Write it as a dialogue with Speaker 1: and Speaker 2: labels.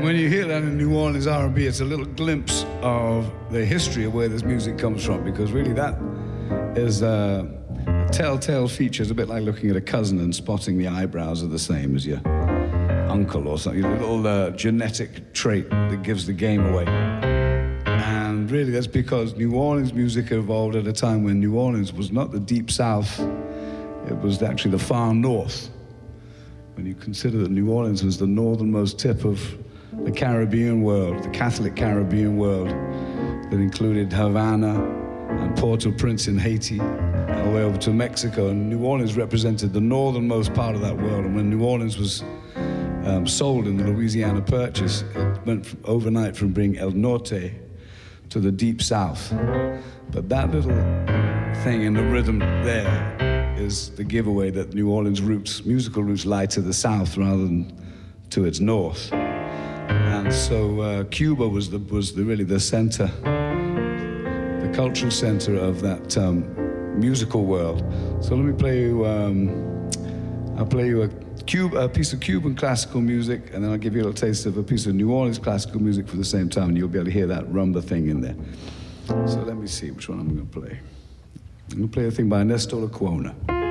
Speaker 1: When you hear that in New Orleans R&B, it's a little glimpse of the history of where this music comes from, because really that is a telltale feature. It's a bit like looking at a cousin and spotting the eyebrows are the same as your uncle or something, a little genetic trait that gives the game away. And really that's because New Orleans music evolved at a time when New Orleans was not the deep south, it was actually the far north. When you consider that New Orleans was the northernmost tip of the Caribbean world, the Catholic Caribbean world, that included Havana and Port-au-Prince in Haiti, all the way over to Mexico. And New Orleans represented the northernmost part of that world. And when New Orleans was sold in the Louisiana Purchase, it went overnight from being El Norte to the Deep South. But that little thing in the rhythm there is the giveaway that New Orleans' roots, musical roots, lie to the south rather than to its north. And so Cuba was really the center, the cultural center of that musical world. So let me play you, I'll play you a piece of Cuban classical music, and then I'll give you a little taste of a piece of New Orleans classical music for the same time, and you'll be able to hear that rumba thing in there. So let me see which one I'm going to play. I'm going to play a thing by Ernesto Lecuona.